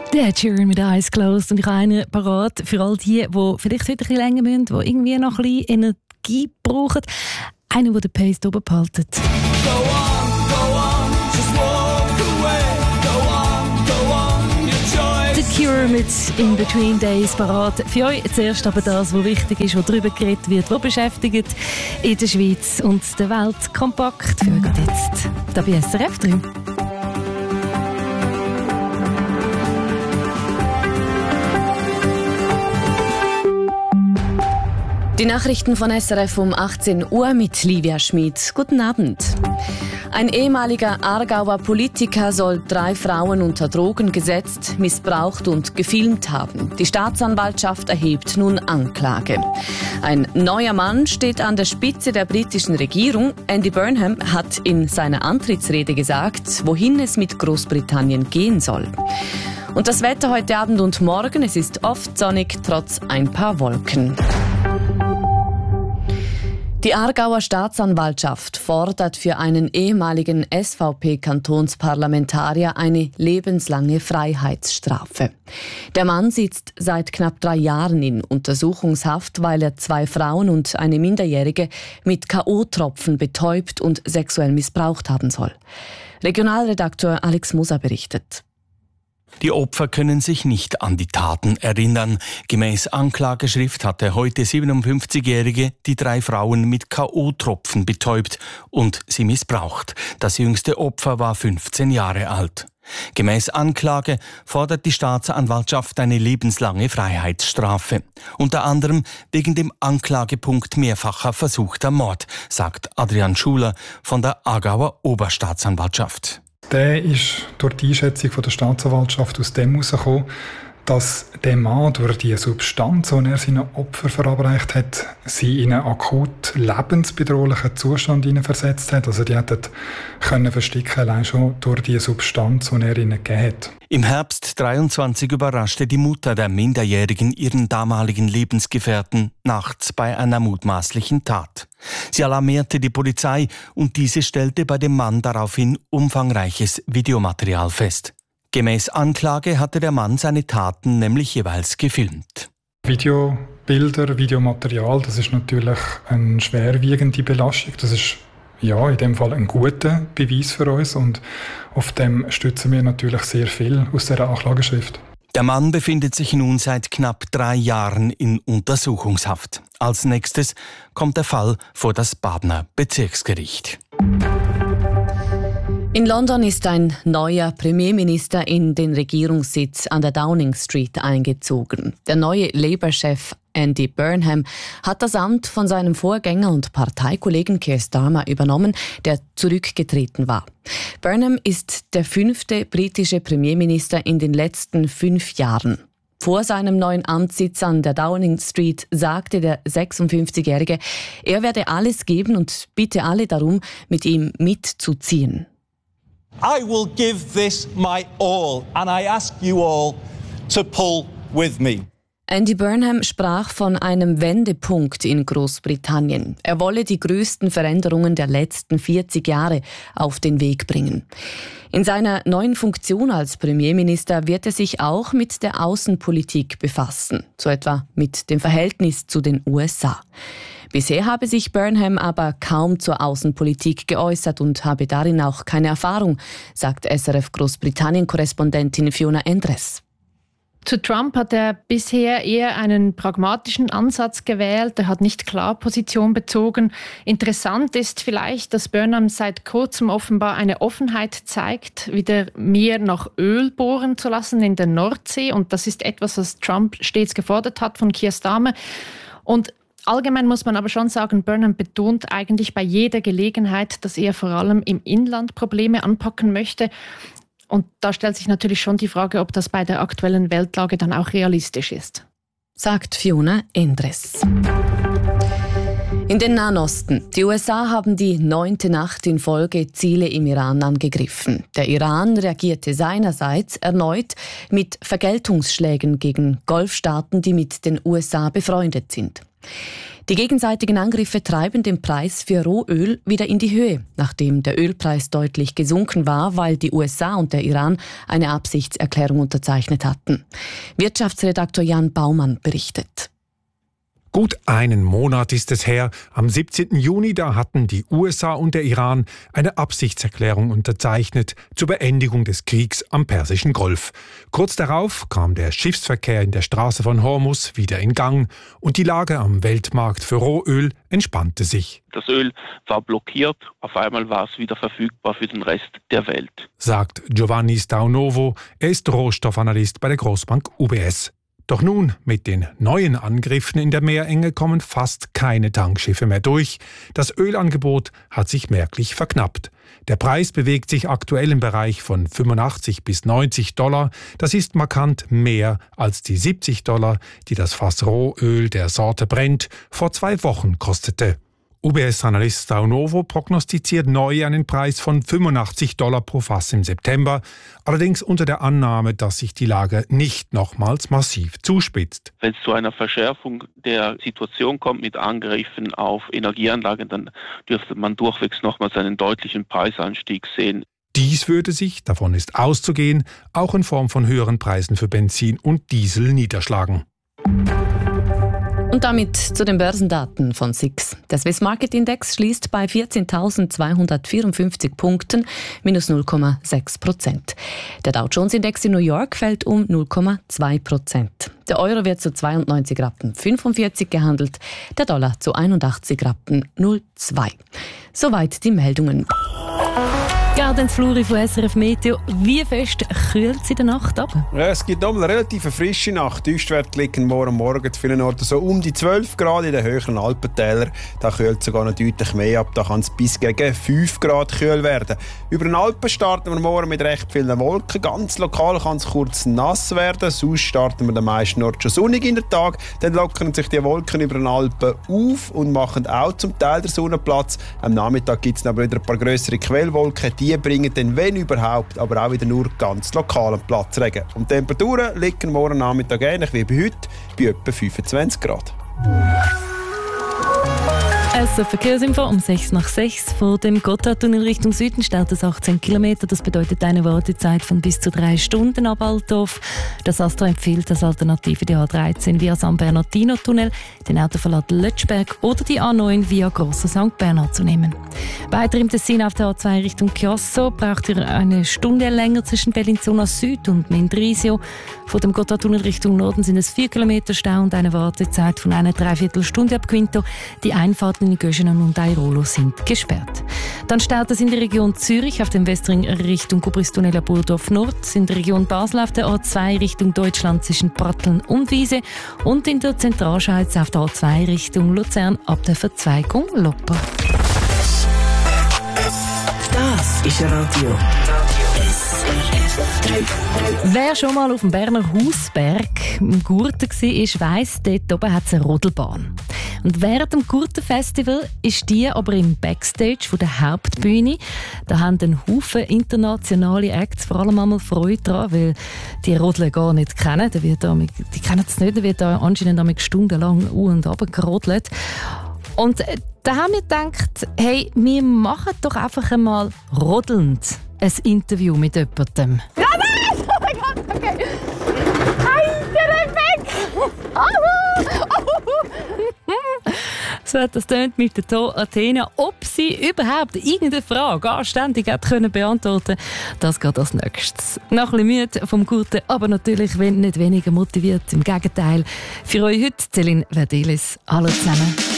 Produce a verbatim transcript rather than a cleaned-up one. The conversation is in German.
Der Ed Sheeran mit Eyes Closed. Und ich habe einen parat für all die, die vielleicht heute ein bisschen länger müssen, die irgendwie noch ein bisschen Energie brauchen. Einen, der den Pace oben behaltet. Go on, go on, just walk away. Go on, go on, your choice. The Cure mit In Between Days parat. Für euch zuerst aber das, was wichtig ist, was darüber geredet wird, was beschäftigt in der Schweiz und der Welt kompakt. Für euch geht jetzt da bei S R F drei. Die Nachrichten von S R F um achtzehn Uhr mit Livia Schmid. Guten Abend. Ein ehemaliger Aargauer Politiker soll drei Frauen unter Drogen gesetzt, missbraucht und gefilmt haben. Die Staatsanwaltschaft erhebt nun Anklage. Ein neuer Mann steht an der Spitze der britischen Regierung. Andy Burnham hat in seiner Antrittsrede gesagt, wohin es mit Großbritannien gehen soll. Und das Wetter heute Abend und morgen, es ist oft sonnig, trotz ein paar Wolken. Die Aargauer Staatsanwaltschaft fordert für einen ehemaligen S V P-Kantonsparlamentarier eine lebenslange Freiheitsstrafe. Der Mann sitzt seit knapp drei Jahren in Untersuchungshaft, weil er zwei Frauen und eine Minderjährige mit K O-Tropfen betäubt und sexuell missbraucht haben soll. Regionalredakteur Alex Moser berichtet. Die Opfer können sich nicht an die Taten erinnern. Gemäß Anklageschrift hat der heute siebenundfünfzigjährige die drei Frauen mit K O-Tropfen betäubt und sie missbraucht. Das jüngste Opfer war fünfzehn Jahre alt. Gemäß Anklage fordert die Staatsanwaltschaft eine lebenslange Freiheitsstrafe. Unter anderem wegen dem Anklagepunkt mehrfacher versuchter Mord, sagt Adrian Schuler von der Aargauer Oberstaatsanwaltschaft. Der ist durch die Einschätzung von der Staatsanwaltschaft aus dem herausgekommen, dass der Mann durch die Substanz, die er seinen Opfern verabreicht hat, sie in einen akut lebensbedrohlichen Zustand versetzt hat. Also die hätten können verstecken, allein schon durch die Substanz, die er ihnen gegeben hat. Im Herbst dreiundzwanzig überraschte die Mutter der Minderjährigen ihren damaligen Lebensgefährten nachts bei einer mutmaßlichen Tat. Sie alarmierte die Polizei und diese stellte bei dem Mann daraufhin umfangreiches Videomaterial fest. Gemäß Anklage hatte der Mann seine Taten nämlich jeweils gefilmt. Videobilder, Videomaterial, das ist natürlich eine schwerwiegende Belastung. Das ist ja in dem Fall ein guter Beweis für uns und auf dem stützen wir natürlich sehr viel aus der Anklageschrift. Der Mann befindet sich nun seit knapp drei Jahren in Untersuchungshaft. Als nächstes kommt der Fall vor das Badener Bezirksgericht. In London ist ein neuer Premierminister in den Regierungssitz an der Downing Street eingezogen. Der neue Labour-Chef Andy Burnham hat das Amt von seinem Vorgänger und Parteikollegen Keir Starmer übernommen, der zurückgetreten war. Burnham ist der fünfte britische Premierminister in den letzten fünf Jahren. Vor seinem neuen Amtssitz an der Downing Street sagte der sechsundfünfzigjährige, er werde alles geben und bitte alle darum, mit ihm mitzuziehen. I will give this my all and I ask you all to pull with me. Andy Burnham sprach von einem Wendepunkt in Großbritannien. Er wolle die größten Veränderungen der letzten vierzig Jahre auf den Weg bringen. In seiner neuen Funktion als Premierminister wird er sich auch mit der Außenpolitik befassen, so etwa mit dem Verhältnis zu den U S A. Bisher habe sich Burnham aber kaum zur Außenpolitik geäußert und habe darin auch keine Erfahrung, sagt S R F-Großbritannien-Korrespondentin Fiona Endres. Zu Trump hat er bisher eher einen pragmatischen Ansatz gewählt. Er hat nicht klar Position bezogen. Interessant ist vielleicht, dass Burnham seit kurzem offenbar eine Offenheit zeigt, wieder mehr nach Öl bohren zu lassen in der Nordsee. Und das ist etwas, was Trump stets gefordert hat von Keir Starmer. Und allgemein muss man aber schon sagen, Burnham betont eigentlich bei jeder Gelegenheit, dass er vor allem im Inland Probleme anpacken möchte. Und da stellt sich natürlich schon die Frage, ob das bei der aktuellen Weltlage dann auch realistisch ist. Sagt Fiona Endres. In den Nahen Osten. Die U S A haben die neunte Nacht in Folge Ziele im Iran angegriffen. Der Iran reagierte seinerseits erneut mit Vergeltungsschlägen gegen Golfstaaten, die mit den U S A befreundet sind. Die gegenseitigen Angriffe treiben den Preis für Rohöl wieder in die Höhe, nachdem der Ölpreis deutlich gesunken war, weil die U S A und der Iran eine Absichtserklärung unterzeichnet hatten. Wirtschaftsredaktor Jan Baumann berichtet. Gut einen Monat ist es her. Am siebzehnten Juni, da hatten die U S A und der Iran eine Absichtserklärung unterzeichnet zur Beendigung des Kriegs am Persischen Golf. Kurz darauf kam der Schiffsverkehr in der Straße von Hormuz wieder in Gang und die Lage am Weltmarkt für Rohöl entspannte sich. Das Öl war blockiert, auf einmal war es wieder verfügbar für den Rest der Welt, sagt Giovanni Staunovo. Er ist Rohstoffanalyst bei der Großbank U B S. Doch nun, mit den neuen Angriffen in der Meerenge kommen fast keine Tankschiffe mehr durch. Das Ölangebot hat sich merklich verknappt. Der Preis bewegt sich aktuell im Bereich von fünfundachtzig bis neunzig Dollar. Das ist markant mehr als die siebzig Dollar, die das Fass Rohöl der Sorte Brent vor zwei Wochen kostete. U B S-Analyst Staunovo prognostiziert neu einen Preis von fünfundachtzig Dollar pro Fass im September, allerdings unter der Annahme, dass sich die Lage nicht nochmals massiv zuspitzt. Wenn es zu einer Verschärfung der Situation kommt mit Angriffen auf Energieanlagen, dann dürfte man durchwegs nochmals einen deutlichen Preisanstieg sehen. Dies würde sich, davon ist auszugehen, auch in Form von höheren Preisen für Benzin und Diesel niederschlagen. Und damit zu den Börsendaten von S I X. Der Swiss Market Index schließt bei vierzehntausendzweihundertvierundfünfzig Punkten, minus null Komma sechs Prozent. Der Dow Jones Index in New York fällt um null Komma zwei Prozent. Der Euro wird zu zweiundneunzig Rappen fünfundvierzig gehandelt, der Dollar zu einundachtzig Rappen null Komma zwei. Soweit die Meldungen. Gardens Fluri von S R F Meteo. Wie fest kühlt es in der Nacht ab? Ja, es gibt noch eine relativ frische Nacht. Die Höchstwerte liegen morgen Morgen zu vielen Orten so um die zwölf Grad in den höheren Alpentälern. Da kühlt es sogar noch deutlich mehr ab. Da kann es bis gegen fünf Grad kühl werden. Über den Alpen starten wir morgen mit recht vielen Wolken. Ganz lokal kann es kurz nass werden. Sonst starten wir den meisten Orten schon sonnig in den Tag. Dann lockern sich die Wolken über den Alpen auf und machen auch zum Teil der Sonne Platz. Am Nachmittag gibt es aber wieder ein paar grössere Quellwolken. Die bringen dann, wenn überhaupt, aber auch wieder nur ganz lokalen Platzregen. Und die Temperaturen liegen morgen Nachmittag ähnlich wie bei heute, bei etwa fünfundzwanzig Grad. Also Verkehrsinfo um sechs nach sechs. Von dem Gotthardtunnel Richtung Süden staut es achtzehn Kilometer. Das bedeutet eine Wartezeit von bis zu drei Stunden ab Altdorf. Das Astra empfiehlt als Alternative die A dreizehn via San Bernardino-Tunnel, den Autoverlad Lötschberg oder die A neun via Grosser Sankt Bernhard zu nehmen. Weiter im Tessin auf der A zwei Richtung Chiasso braucht ihr eine Stunde länger zwischen Bellinzona Süd und Mendrisio. Von dem Gotthardtunnel Richtung Norden sind es vier Kilometer Stau und eine Wartezeit von einer Dreiviertelstunde ab Quinto. Die Einfahrten in Göschenen und Airolo sind gesperrt. Dann staut es in der Region Zürich auf dem Westring Richtung Kubristunnel Burdorf Nord, in der Region Basel auf der A zwei Richtung Deutschland zwischen Pratteln und Wiese und in der Zentralschweiz auf der A zwei Richtung Luzern ab der Verzweigung Lopper. Das ist Radio. Wer schon mal auf dem Berner Hausberg im Gurten war, weiss, dort oben hat es eine Rodelbahn. Und während dem Gurtenfestival ist die aber im Backstage von der Hauptbühne. Da haben ein Haufen internationale Acts vor allem einmal Freude daran, weil die Rodeln gar nicht kennen. Da wird da, die kennen es nicht, da wird da anscheinend stundenlang u und ab gerodelt. Und da haben wir gedacht, hey, wir machen doch einfach einmal rodelnd ein Interview mit jemandem. Ja, nein! Oh mein Gott, okay. Alter, weg! So hat das tönt mit der To Athena. Ob sie überhaupt irgendeine Frage anständig hat können beantworten, das geht als nächstes. Noch ein bisschen müde vom Guten, aber natürlich nicht weniger motiviert. Im Gegenteil. Für euch heute Céline Verdelis. Hallo zusammen.